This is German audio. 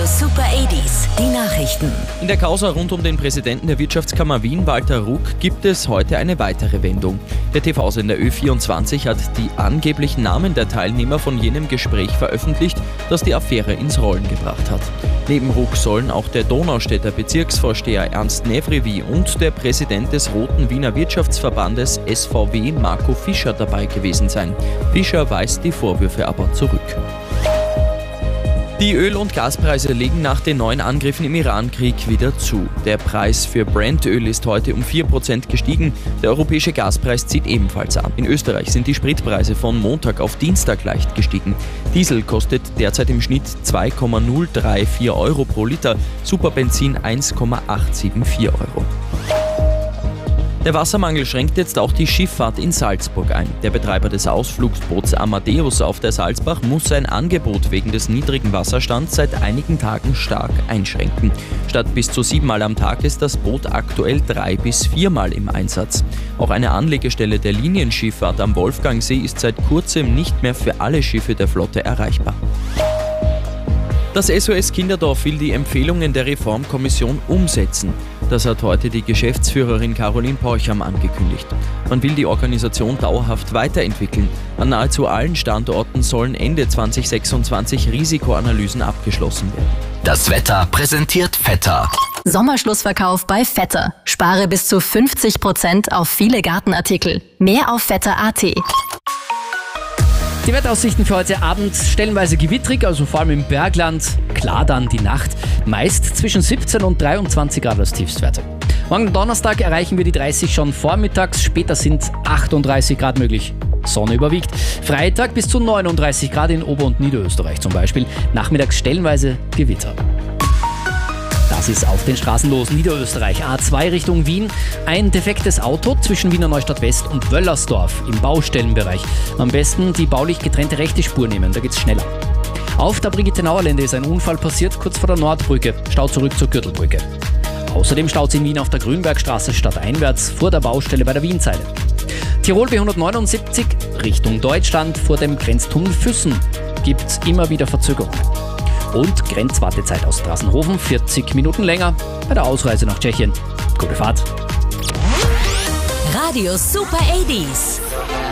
Radio Super 80s, die Nachrichten. In der Causa rund um den Präsidenten der Wirtschaftskammer Wien, Walter Ruck, gibt es heute eine weitere Wendung. Der TV-Sender Ö24 hat die angeblichen Namen der Teilnehmer von jenem Gespräch veröffentlicht, das die Affäre ins Rollen gebracht hat. Neben Ruck sollen auch der Donaustädter Bezirksvorsteher Ernst Nevrevi und der Präsident des Roten Wiener Wirtschaftsverbandes SVW Marco Fischer dabei gewesen sein. Fischer weist die Vorwürfe aber zurück. Die Öl- und Gaspreise legen nach den neuen Angriffen im Iran-Krieg wieder zu. Der Preis für Brent-Öl ist heute um 4% gestiegen. Der europäische Gaspreis zieht ebenfalls an. In Österreich sind die Spritpreise von Montag auf Dienstag leicht gestiegen. Diesel kostet derzeit im Schnitt 2,034 Euro pro Liter, Superbenzin 1,874 Euro. Der Wassermangel schränkt jetzt auch die Schifffahrt in Salzburg ein. Der Betreiber des Ausflugsboots Amadeus auf der Salzbach muss sein Angebot wegen des niedrigen Wasserstands seit einigen Tagen stark einschränken. Statt bis zu 7 Mal am Tag ist das Boot aktuell 3 bis 4 Mal im Einsatz. Auch eine Anlegestelle der Linienschifffahrt am Wolfgangsee ist seit kurzem nicht mehr für alle Schiffe der Flotte erreichbar. Das SOS Kinderdorf will die Empfehlungen der Reformkommission umsetzen. Das hat heute die Geschäftsführerin Caroline Porcham angekündigt. Man will die Organisation dauerhaft weiterentwickeln. An nahezu allen Standorten sollen Ende 2026 Risikoanalysen abgeschlossen werden. Das Wetter präsentiert Vetter. Sommerschlussverkauf bei Vetter. Spare bis zu 50% auf viele Gartenartikel. Mehr auf vetter.at. Die Wetteraussichten für heute Abend: stellenweise gewittrig, also vor allem im Bergland. Klar dann die Nacht, meist zwischen 17 und 23 Grad als Tiefstwerte. Morgen Donnerstag erreichen wir die 30 schon vormittags, später sind 38 Grad möglich. Sonne überwiegt. Freitag bis zu 39 Grad in Ober- und Niederösterreich zum Beispiel. Nachmittags stellenweise Gewitter. Das ist auf den Straßen los. Niederösterreich, A2 Richtung Wien. Ein defektes Auto zwischen Wiener Neustadt West und Wöllersdorf im Baustellenbereich. Am besten die baulich getrennte rechte Spur nehmen, da geht's schneller. Auf der Brigittenauer Lände ist ein Unfall passiert, kurz vor der Nordbrücke. Stau zurück zur Gürtelbrücke. Außerdem staut in Wien auf der Grünbergstraße stadteinwärts vor der Baustelle bei der Wienzeile. Tirol B179 Richtung Deutschland vor dem Grenztunnel Füssen gibt's immer wieder Verzögerungen. Und Grenzwartezeit aus Strassenhofen 40 Minuten länger bei der Ausreise nach Tschechien. Gute Fahrt. Radio Super 80s.